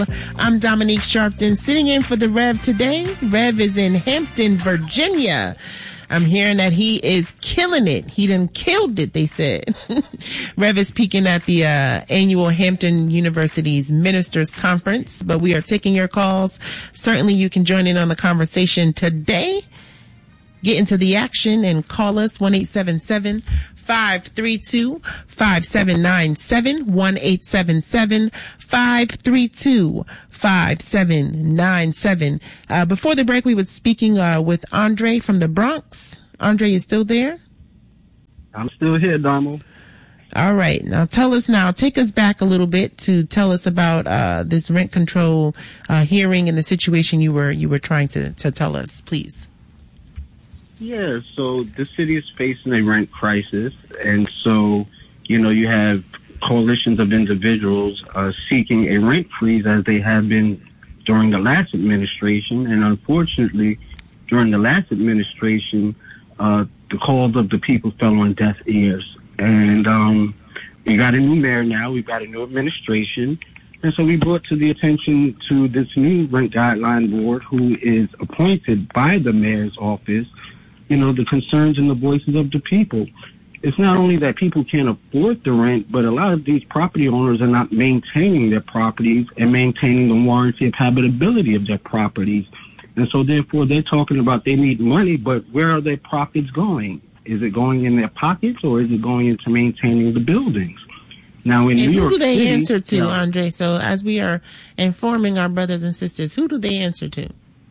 I'm Dominique Sharpton, sitting in for the Rev today. Rev is in Hampton, Virginia. I'm hearing that he is killing it. He done killed it, they said. Rev is speaking at the annual Hampton University's Ministers Conference, but we are taking your calls. Certainly you can join in on the conversation today. Get into the action and call us 1-877-532-5797, 1-877-532-5797. Before the break, we were speaking with Andre from the Bronx. Andre, you still there? I'm still here, Donald. All right. Now take us back a little bit to tell us about this rent control hearing and the situation you were trying to tell us, please. Yeah, so the city is facing a rent crisis, and so, you have coalitions of individuals seeking a rent freeze as they have been during the last administration, and unfortunately, during the last administration, the calls of the people fell on deaf ears. And we got a new mayor now, we've got a new administration, and so we brought to the attention to this new rent guideline board who is appointed by the mayor's office, the concerns and the voices of the people. It's not only that people can't afford the rent, but a lot of these property owners are not maintaining their properties and maintaining the warranty of habitability of their properties. And so therefore they're talking about they need money, but where are their profits going? Is it going in their pockets or is it going into maintaining the buildings? Now in New York City, who do they answer to, yeah. Andre? So as we are informing our brothers and sisters, who do they answer to?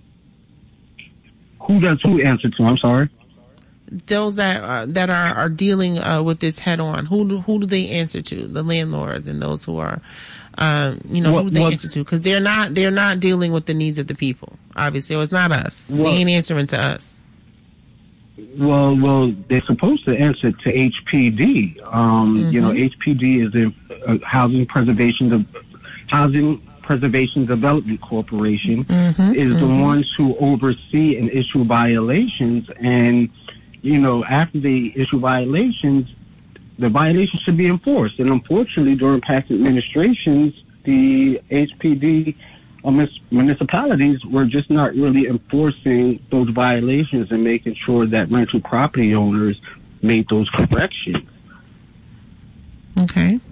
Who answer to? I'm sorry. Those that are dealing with this head on. Who do they answer to? The landlords and those who are, who do they answer to? Because they're not dealing with the needs of the people. Obviously, it's not us. They ain't answering to us. Well, they're supposed to answer to HPD. HPD is the Housing Preservation Development Corporation, is the ones who oversee and issue violations. And, after they issue violations, the violations should be enforced. And unfortunately, during past administrations, the HPD municipalities were just not really enforcing those violations and making sure that rental property owners made those corrections. Okay.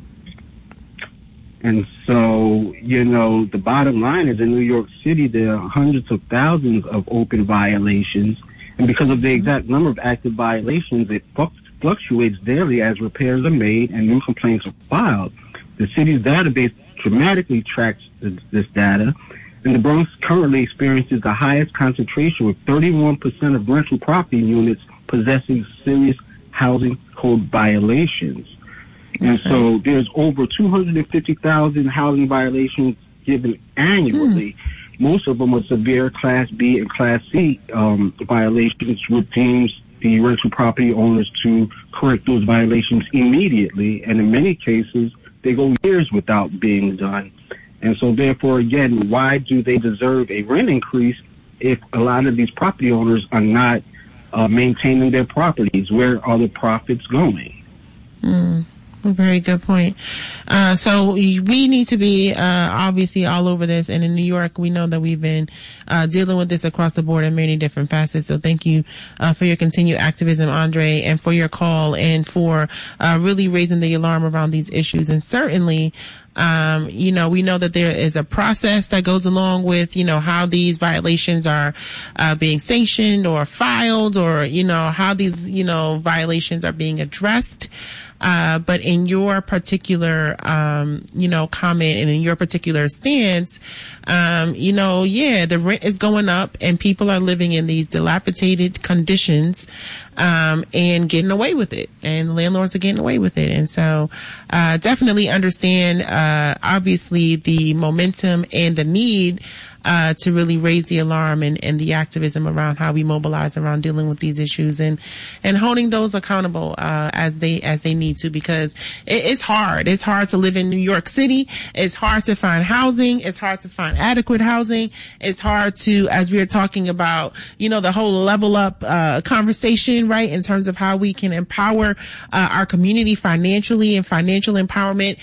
And so, the bottom line is in New York City, there are hundreds of thousands of open violations. And because of the exact number of active violations, it fluctuates daily as repairs are made and new complaints are filed. The city's database dramatically tracks this data. And the Bronx currently experiences the highest concentration with 31% of rental property units possessing serious housing code violations. And so there's over 250,000 housing violations given annually. Most of them are severe Class B and Class C violations, which deems the rental property owners to correct those violations immediately. And in many cases, they go years without being done. And so therefore, again, why do they deserve a rent increase if a lot of these property owners are not maintaining their properties? Where are the profits going? Very good point. So we need to be obviously all over this. And in New York, we know that we've been dealing with this across the board in many different facets. So thank you for your continued activism, Andre, and for your call and for really raising the alarm around these issues. And certainly, we know that there is a process that goes along with, how these violations are being sanctioned or filed or, how these, violations are being addressed. But in your particular, comment and in your particular stance, the rent is going up and people are living in these dilapidated conditions, and getting away with it, and landlords are getting away with it. And so, definitely understand, obviously the momentum and the need, to really raise the alarm and the activism around how we mobilize around dealing with these issues and holding those accountable, as they need need to, because it's hard. It's hard to live in New York City. It's hard to find housing. It's hard to find adequate housing. It's hard to, as we were talking about, the whole level up conversation, right, in terms of how we can empower our community financially and financial empowerment.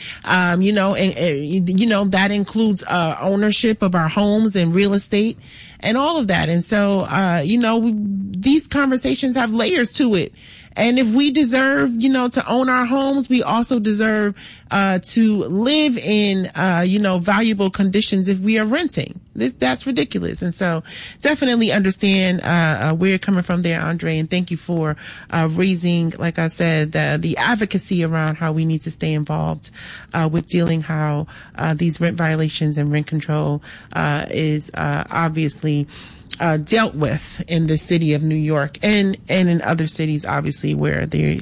That includes ownership of our homes and real estate and all of that. And so, these conversations have layers to it. And if we deserve, to own our homes, we also deserve to live in, valuable conditions if we are renting. That's ridiculous. And so definitely understand where you're coming from there, Andre. And thank you for raising, like I said, the advocacy around how we need to stay involved with dealing how these rent violations and rent control is obviously dealt with in the city of New York and in other cities, obviously, where there